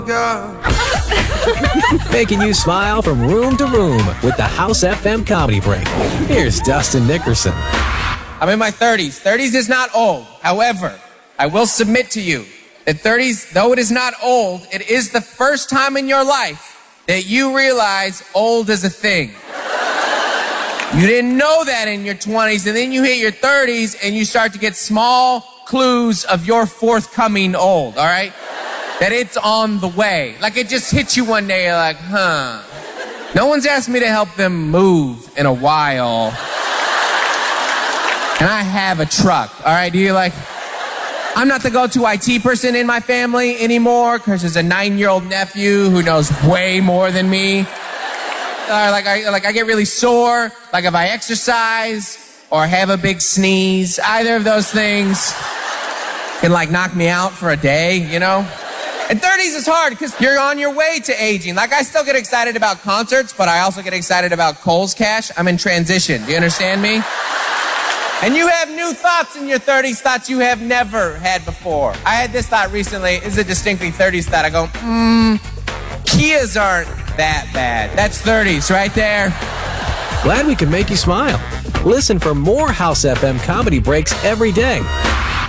Making you smile from room to room with the House FM Comedy Break. Here's Dustin Nickerson. I'm in my 30s. 30s is not old. However, I will submit to you that 30s, though it is not old, it is the first time in your life that you realize old is a thing. You didn't know that in your 20s, and then you hit your 30s and you start to get small clues of your forthcoming old, all right? That it's on the way. Like it just hits you one day, you're like, huh. No one's asked me to help them move in a while. And I have a truck, all right? Do you like... I'm not the go-to IT person in my family anymore because there's a 9-year-old nephew who knows way more than me. I get really sore, like if I exercise or have a big sneeze. Either of those things can like knock me out for a day, you know? And 30s is hard because you're on your way to aging. Like I still get excited about concerts, but I also get excited about Kohl's Cash. I'm in transition. Do you understand me? And you have new thoughts in your 30s, thoughts you have never had before. I had this thought recently. It's a distinctly 30s thought. I go, Kias aren't that bad. That's 30s right there. Glad we could make you smile. Listen for more House FM Comedy Breaks every day